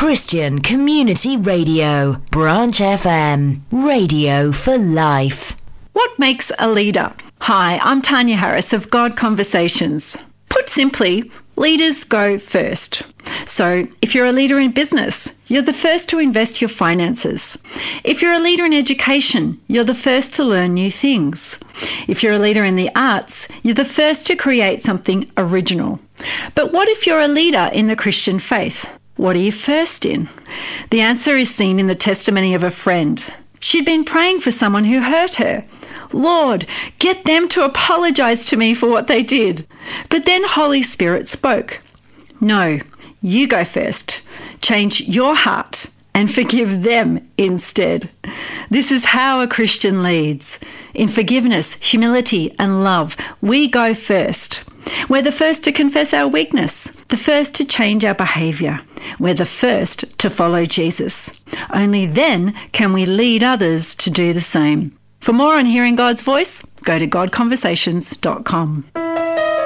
Christian Community Radio, Branch FM, radio for life. What makes a leader? Hi, I'm Tanya Harris of God Conversations. Put simply, leaders go first. So if you're a leader in business, you're the first to invest your finances. If you're a leader in education, you're the first to learn new things. If you're a leader in the arts, you're the first to create something original. But what if you're a leader in the Christian faith? What are you first in? The answer is seen in the testimony of a friend. She'd been praying for someone who hurt her. Lord, get them to apologize to me for what they did. But then Holy Spirit spoke. No, you go first. Change your heart and forgive them instead. This is how a Christian leads. In forgiveness, humility, and love, we go first. We're the first to confess our weakness, the first to change our behaviour. We're the first to follow Jesus. Only then can we lead others to do the same. For more on hearing God's voice, go to godconversations.com.